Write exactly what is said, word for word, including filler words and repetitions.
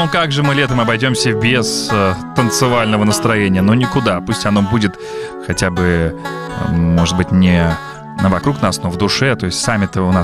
Ну как же мы летом обойдемся без э, танцевального настроения? Ну никуда. Пусть оно будет хотя бы, э, может быть, не вокруг нас, но в душе. То есть сами-то у нас